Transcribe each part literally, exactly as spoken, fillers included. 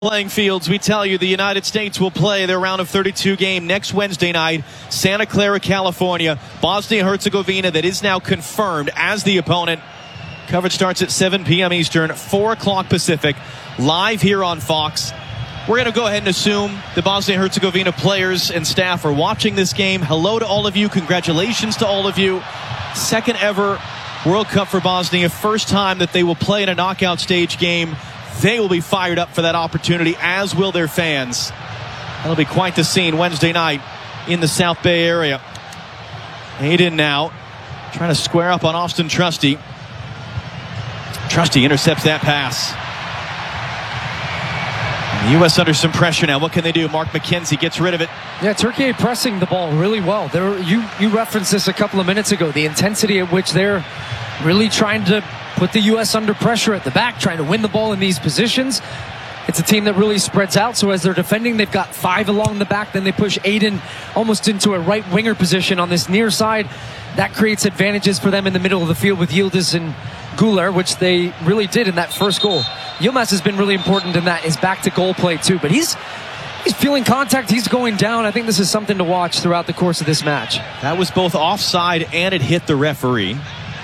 Playing fields, we tell you the United States will play their round of thirty-two game next Wednesday night, Santa Clara, California. Bosnia-Herzegovina, that is now confirmed as the opponent. Coverage starts at seven p m Eastern, four o'clock Pacific, live here on Fox. We're going to go ahead and assume the Bosnia-Herzegovina players and staff are watching this game. Hello to all of you. Congratulations to all of you. Second ever World Cup for Bosnia. First time that they will play in a knockout stage game. They will be fired up for that opportunity, as will their fans. That'll be quite the scene Wednesday night in the South Bay area. Aiden now trying to square up on Austin Trusty. Trusty intercepts that pass. The U S under some pressure now. What can they do? Mark McKenzie gets rid of it. Yeah, Turkey pressing the ball really well. There, you, you referenced this a couple of minutes ago. The intensity at which they're really trying to put the U S under pressure at the back, trying to win the ball in these positions. It's a team that really spreads out. So as they're defending, they've got five along the back. Then they push Aiden almost into a right winger position on this near side. That creates advantages for them in the middle of the field with Yildiz and Guler, which they really did in that first goal. Yilmaz has been really important in that, his back to goal play too. But he's he's feeling contact. He's going down. I think this is something to watch throughout the course of this match. That was both offside and it hit the referee.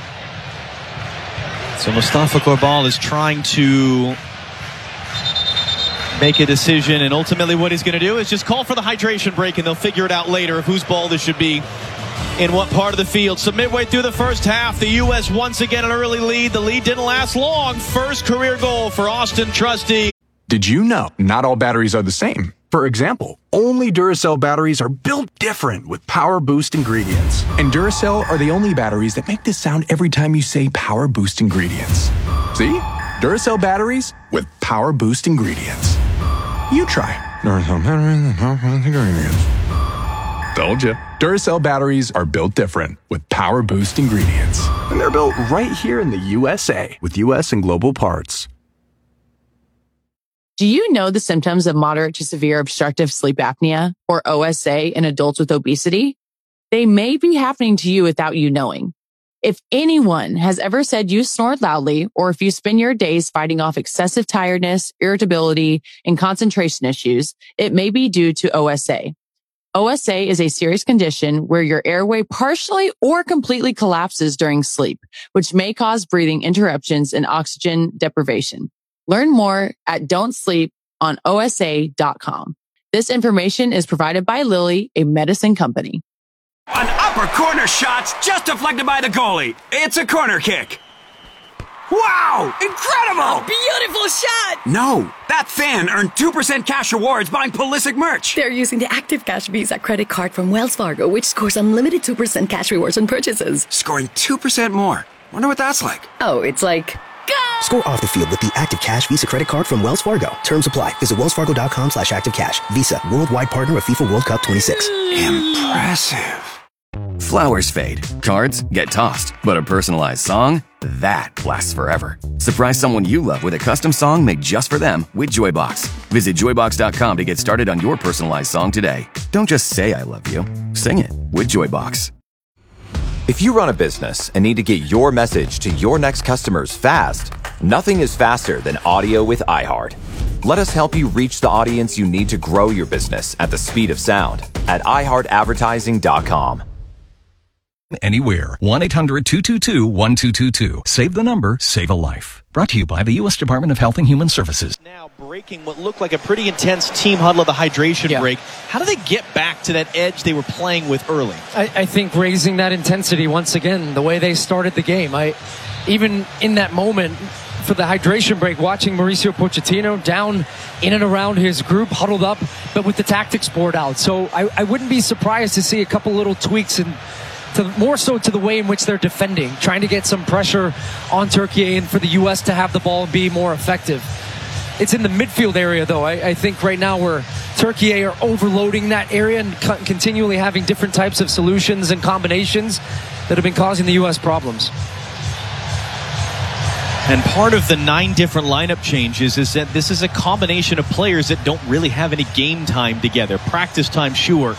So Mustafa Korbal is trying to make a decision, and ultimately what he's going to do is just call for the hydration break, and they'll figure it out later of whose ball this should be in what part of the field. So midway through the first half, the U S once again an early lead. The lead didn't last long. First career goal for Austin Trusty. Did you know not all batteries are the same? For example, only Duracell batteries are built different with Power Boost ingredients. And Duracell are the only batteries that make this sound every time you say Power Boost ingredients. See? Duracell batteries with Power Boost ingredients. You try. Duracell batteries with Power Boost ingredients. Told you. Duracell batteries are built different with Power Boost ingredients. And they're built right here in the U S A with U S and global parts. Do you know the symptoms of moderate to severe obstructive sleep apnea, or O S A, in adults with obesity? They may be happening to you without you knowing. If anyone has ever said you snored loudly, or if you spend your days fighting off excessive tiredness, irritability, and concentration issues, it may be due to O S A. O S A is a serious condition where your airway partially or completely collapses during sleep, which may cause breathing interruptions and oxygen deprivation. Learn more at don't sleep on O S A dot com. This information is provided by Lilly, a medicine company. An upper corner shot's just deflected by the goalie. It's a corner kick. Wow! Incredible! A beautiful shot! No, that fan earned two percent cash rewards buying Pulisic merch. They're using the Active Cash Visa credit card from Wells Fargo, which scores unlimited two percent cash rewards on purchases. Scoring two percent more. Wonder what that's like. Oh, it's like... Go! Score off the field with the Active Cash Visa credit card from Wells Fargo. Terms apply. Visit wellsfargo.com slash activecash. Visa, worldwide partner of FIFA World Cup twenty-six. Impressive. Flowers fade, cards get tossed, but a personalized song, that lasts forever. Surprise someone you love with a custom song made just for them with Joybox. Visit joybox dot com to get started on your personalized song today. Don't just say I love you, sing it with Joybox. If you run a business and need to get your message to your next customers fast, nothing is faster than audio with iHeart. Let us help you reach the audience you need to grow your business at the speed of sound at i heart advertising dot com. Anywhere. one eight hundred two two two one two two two. Save the number, save a life. Brought to you by the U S Department of Health and Human Services. Now breaking what looked like a pretty intense team huddle of the hydration yeah. break. How do they get back to that edge they were playing with early? I, I think raising that intensity once again, the way they started the game. I, even in that moment for the hydration break, watching Mauricio Pochettino down in and around his group, huddled up, but with the tactics board out. So I, I wouldn't be surprised to see a couple little tweaks and to, more so to the way in which they're defending, trying to get some pressure on Turkey and for the U S to have the ball and be more effective. It's in the midfield area, though. I, I think right now where Turkey are overloading that area and co- continually having different types of solutions and combinations that have been causing the U S problems. And part of the nine different lineup changes is that this is a combination of players that don't really have any game time together. Practice time, sure.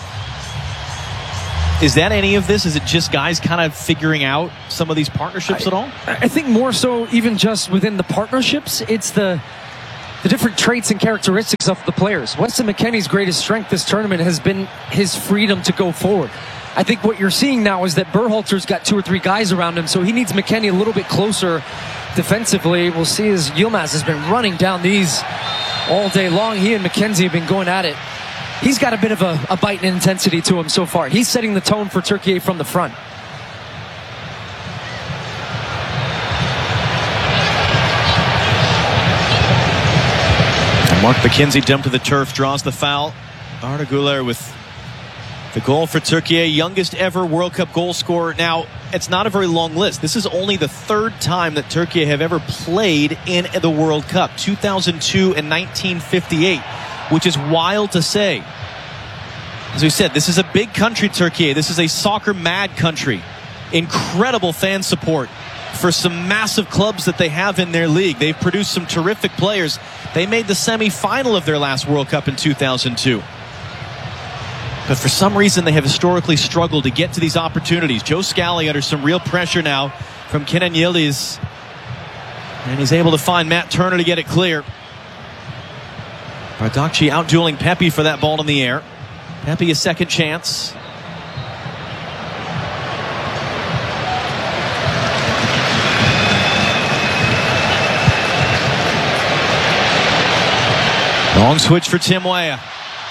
Is that any of this? Is it just guys kind of figuring out some of these partnerships I, at all? I think more so even just within the partnerships, it's the the different traits and characteristics of the players. Weston McKennie's greatest strength this tournament has been his freedom to go forward. I think what you're seeing now is that Berhalter's got two or three guys around him, so he needs McKennie a little bit closer defensively. We'll see as Yilmaz has been running down these all day long. He and McKenzie have been going at it. He's got a bit of a, a bite and intensity to him so far. He's setting the tone for Turkey from the front. Mark McKenzie dumped to the turf, draws the foul. Arda Güler with the goal for Turkey, youngest ever World Cup goal scorer. Now, it's not a very long list. This is only the third time that Turkey have ever played in the World Cup, two thousand two and nineteen fifty-eight, which is wild to say. As we said, this is a big country, Turkey. This is a soccer-mad country. Incredible fan support for some massive clubs that they have in their league. They've produced some terrific players. They made the semi-final of their last World Cup in two thousand two. But for some reason, they have historically struggled to get to these opportunities. Joe Scally under some real pressure now from Kenan Yildiz. And he's able to find Matt Turner to get it clear. Bardakci out-dueling Pepe for that ball in the air. Pepe a second chance. Long switch for Tim Weah.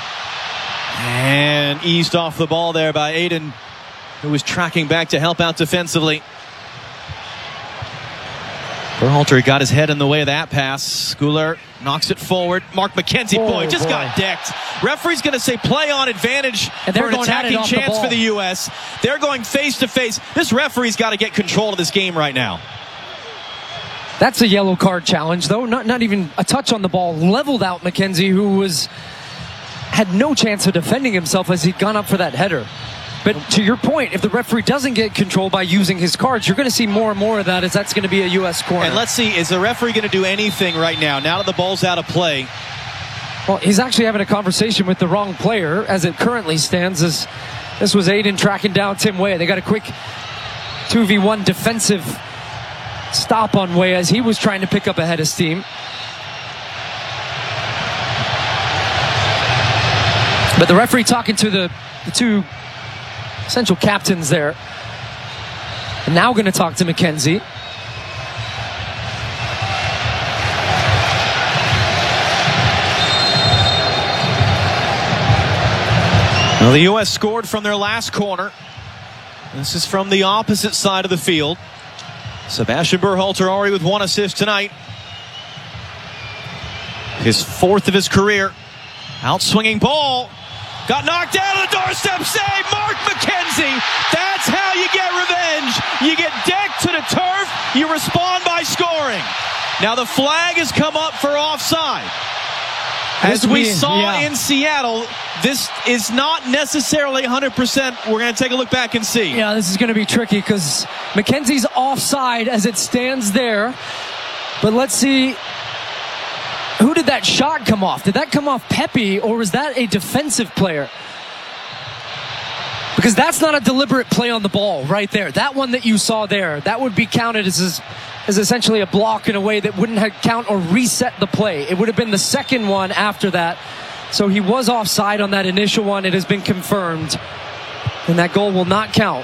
And eased off the ball there by Aiden, who was tracking back to help out defensively. Berhalter got his head in the way of that pass. Güler knocks it forward. Mark McKenzie, oh, boy, just boy. got decked. Referee's going to say play on advantage and for an attacking chance the for the U S. They're going face to face. This referee's got to get control of this game right now. That's a yellow card challenge, though. Not not even a touch on the ball. Leveled out McKenzie, who was had no chance of defending himself as he'd gone up for that header. But to your point, if the referee doesn't get control by using his cards, you're going to see more and more of that, as that's going to be a U S corner. And let's see, is the referee going to do anything right now, now that the ball's out of play? Well, he's actually having a conversation with the wrong player, as it currently stands. As this was Aiden tracking down Tim Weah. They got a quick two v one defensive stop on Weah as he was trying to pick up a head of steam. But the referee talking to the, the two essential captains there. And now going to talk to McKenzie. Well, the U S scored from their last corner. This is from the opposite side of the field. Sebastian Berhalter already with one assist tonight. His fourth of his career. Out-swinging ball. Got knocked out of the doorstep save. Mark McKenzie. That's how you get revenge. You get decked to the turf. You respond by scoring. Now the flag has come up for offside. As we saw yeah. in Seattle, this is not necessarily one hundred percent. We're going to take a look back and see. Yeah, this is going to be tricky because McKenzie's offside as it stands there. But let's see. Who did that shot come off? Did that come off Pepe, or was that a defensive player? Because that's not a deliberate play on the ball right there. That one that you saw there, that would be counted as, as essentially a block in a way that wouldn't have count or reset the play. It would have been the second one after that. So he was offside on that initial one. It has been confirmed. And that goal will not count.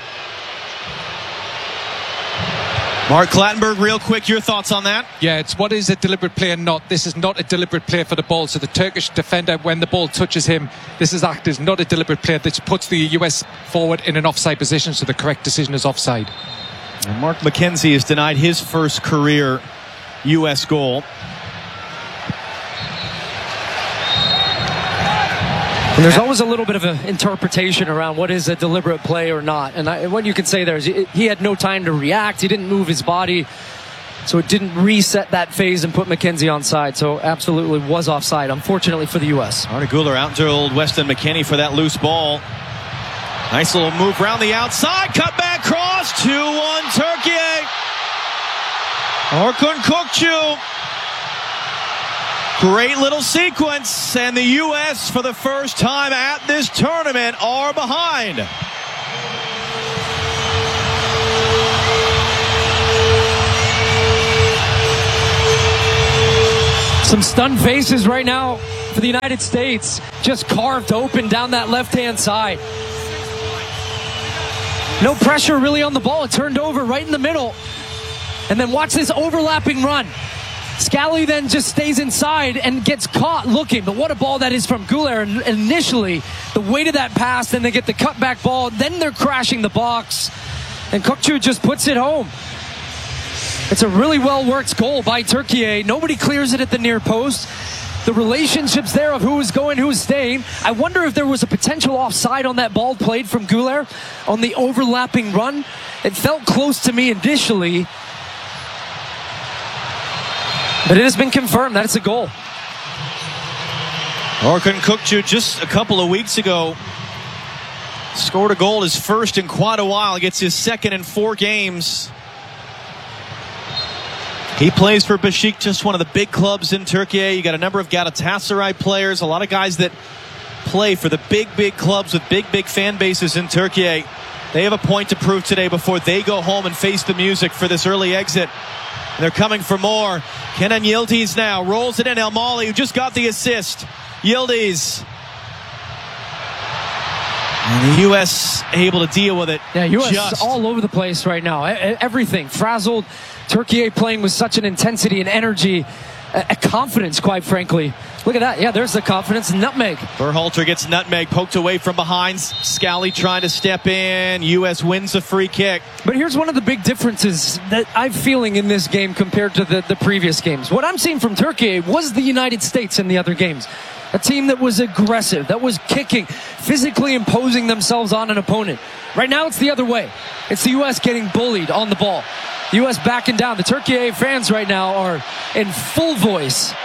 Mark Clattenburg, real quick, your thoughts on that? Yeah, it's what is a deliberate play and not. This is not a deliberate play for the ball. So the Turkish defender, when the ball touches him, this is act is not a deliberate play. This puts the U S forward in an offside position, so the correct decision is offside. And Mark McKenzie is denied his first career U S goal. And there's always a little bit of an interpretation around what is a deliberate play or not. And I, what you can say there is he had no time to react. He didn't move his body. So it didn't reset that phase and put McKenzie onside. So absolutely was offside, unfortunately, for the U S. Arda Güler out-drilled Weston McKennie for that loose ball. Nice little move around the outside. Cut back cross. two one Turkey. Orkun Kökçü. Great little sequence, and the U S for the first time at this tournament are behind. Some stunned faces right now for the United States. Just carved open down that left-hand side. No pressure really on the ball. It turned over right in the middle. And then watch this overlapping run. Scally then just stays inside and gets caught looking. But what a ball that is from Goulet initially. The weight of that pass, then they get the cutback ball. Then they're crashing the box. And Kökçü just puts it home. It's a really well-worked goal by Türkiye. Nobody clears it at the near post. The relationships there of who is going, who is staying. I wonder if there was a potential offside on that ball played from Goulet on the overlapping run. It felt close to me initially. But it has been confirmed that it's a goal. Orkun Kökçü just a couple of weeks ago scored a goal, his first in quite a while. Gets his second in four games. He plays for Beşiktaş, one of the big clubs in Turkey. You got a number of Galatasaray players, a lot of guys that play for the big, big clubs with big, big fan bases in Turkey. They have a point to prove today before they go home and face the music for this early exit. And they're coming for more. Kenan Yildiz now rolls it in. El Mali, who just got the assist. Yildiz. And the U S able to deal with it. Yeah, U S just. all over the place right now. Everything frazzled. Turkey playing with such an intensity and energy, a confidence, quite frankly. Look at that. Yeah, there's the confidence. Nutmeg. Berhalter gets nutmeg poked away from behind. Scally trying to step in. U S wins a free kick. But here's one of the big differences that I'm feeling in this game compared to the, the previous games. What I'm seeing from Turkey was the United States in the other games. A team that was aggressive, that was kicking, physically imposing themselves on an opponent. Right now, it's the other way. It's the U S getting bullied on the ball. The U S backing down. The Turkey fans right now are in full voice.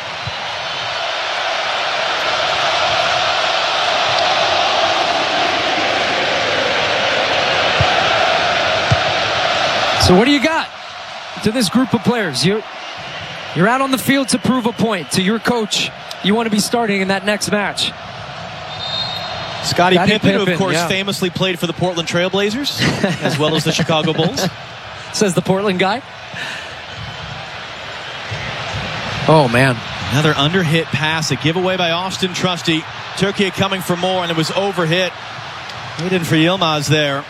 So what do you got to this group of players? You're, you're out on the field to prove a point to your coach. You want to be starting in that next match. Scottie Pippen, Pippen, who of course yeah. famously played for the Portland Trail Blazers, as well as the Chicago Bulls. Says the Portland guy. Oh, man. Another under-hit pass, a giveaway by Austin Trusty. Turkey coming for more, and it was over-hit. Waiting for Yilmaz there.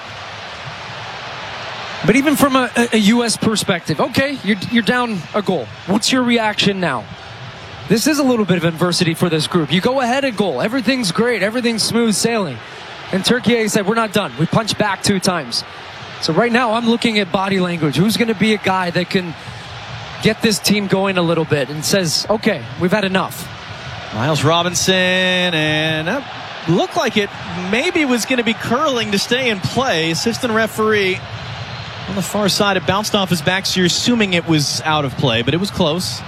But even from a, a U S perspective, okay, you're, you're down a goal. What's your reaction now? This is a little bit of adversity for this group. You go ahead a goal. Everything's great. Everything's smooth sailing. And Turkey said, we're not done. We punched back two times. So right now I'm looking at body language. Who's going to be a guy that can get this team going a little bit and says, okay, we've had enough. Miles Robinson, and that looked like it maybe was going to be curling to stay in play. Assistant referee on the far side, it bounced off his back, so you're assuming it was out of play, but it was close.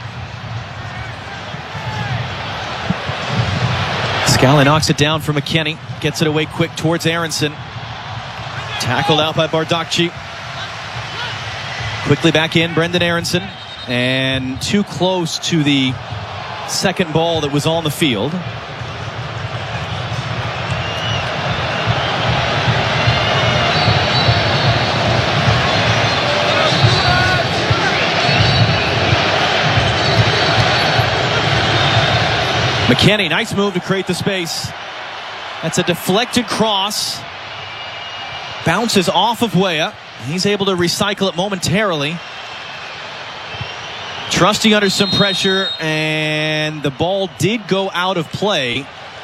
Scally knocks it down for McKennie. Gets it away quick towards Aronson. Tackled out by Bardakci. Quickly back in, Brendan Aronson. And too close to the second ball that was on the field. McKennie, nice move to create the space. That's a deflected cross. Bounces off of Weah. He's able to recycle it momentarily. Trusty under some pressure, and the ball did go out of play.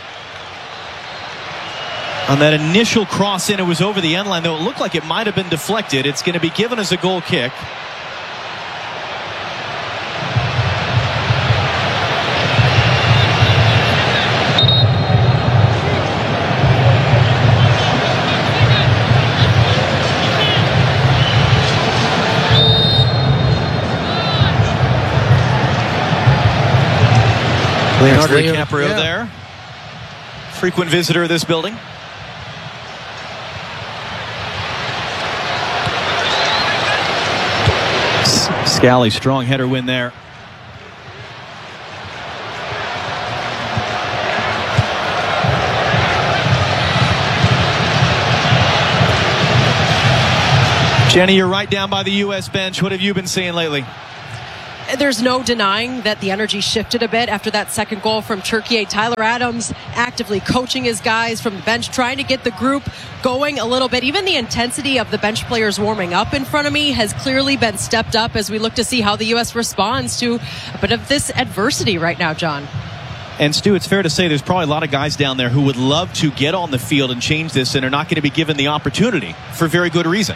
On that initial cross in, it was over the end line, though it looked like it might have been deflected. It's going to be given as a goal kick. Leonardo DiCaprio yeah. there. Frequent visitor of this building. Scally, strong header win there. Jenny, you're right down by the U S bench. What have you been seeing lately? there's no denying that the energy shifted a bit after that second goal from Turkey. Tyler Adams actively coaching his guys from the bench, trying to get the group going a little bit. Even the intensity of the bench players warming up in front of me has clearly been stepped up as we look to see how the U S responds to a bit of this adversity right now, John. And Stu, it's fair to say there's probably a lot of guys down there who would love to get on the field and change this and are not going to be given the opportunity for very good reason.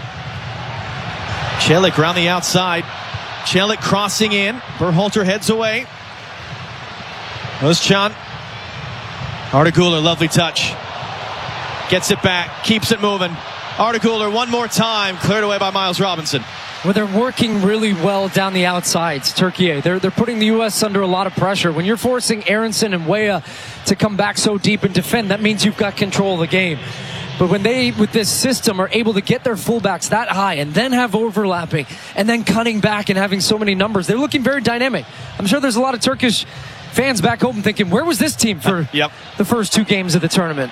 Celik around the outside. Celik crossing in. Berhalter heads away. Özcan. Arda Güler, lovely touch. Gets it back. Keeps it moving. Arda Güler one more time. Cleared away by Miles Robinson. Well, they're working really well down the outsides, Turkey. They're, they're putting the U S under a lot of pressure. When you're forcing Aronson and Weah to come back so deep and defend, that means you've got control of the game. But when they, with this system, are able to get their fullbacks that high and then have overlapping and then cutting back and having so many numbers, they're looking very dynamic. I'm sure there's a lot of Turkish fans back home thinking, where was this team for yep. the first two games of the tournament?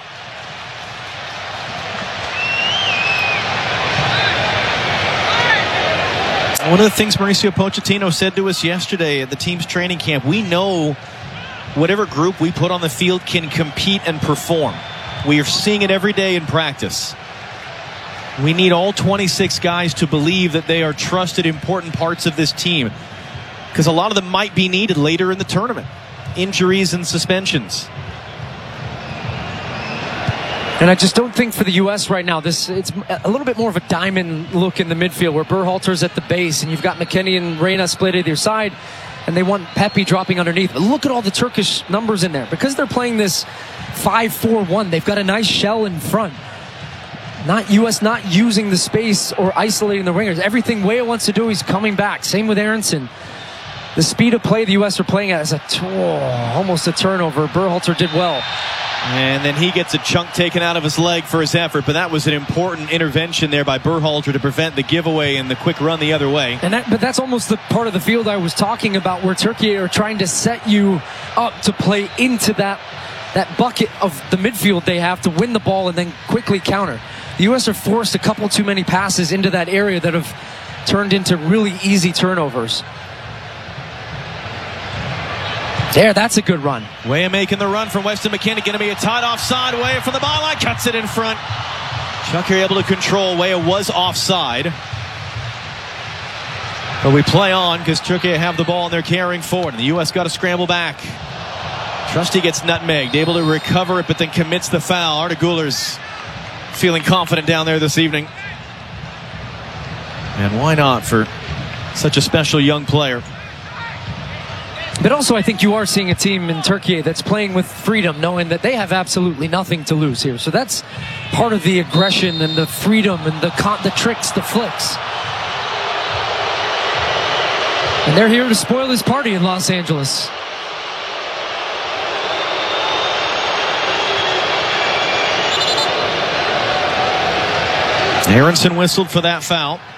One of the things Mauricio Pochettino said to us yesterday at the team's training camp, we know whatever group we put on the field can compete and perform. We are seeing it every day in practice. We need all twenty-six guys to believe that they are trusted, important parts of this team, because a lot of them might be needed later in the tournament. Injuries and suspensions. And I just don't think for the U S right now, this it's a little bit more of a diamond look in the midfield where Berhalter's at the base and you've got McKennie and Reyna split either side, and they want Pepe dropping underneath. But look at all the Turkish numbers in there. Because they're playing this five four one, they've got a nice shell in front. Not U S not using the space or isolating the wingers. Everything Weah wants to do, he's coming back. Same with Aronson. The speed of play the U S are playing at is a oh, almost a turnover. Berhalter did well. And then he gets a chunk taken out of his leg for his effort, but that was an important intervention there by Berhalter to prevent the giveaway and the quick run the other way. And that, but that's almost the part of the field I was talking about, where Turkey are trying to set you up to play into that that bucket of the midfield they have to win the ball and then quickly counter. The U S are forced a couple too many passes into that area that have turned into really easy turnovers. There, that's a good run. Weah making the run from Weston McKennie. Going to be a tight offside. Weah from the byline. Cuts it in front. Chucker able to control. Weah was offside. But we play on because Turkey have the ball and they're carrying forward. And the U S got to scramble back. Trusty gets nutmegged. Able to recover it, but then commits the foul. Arda Güler's feeling confident down there this evening. And why not for such a special young player? But also, I think you are seeing a team in Turkey that's playing with freedom, knowing that they have absolutely nothing to lose here. So that's part of the aggression and the freedom and the con- the tricks, the flicks. And they're here to spoil his party in Los Angeles. Aronson whistled for that foul.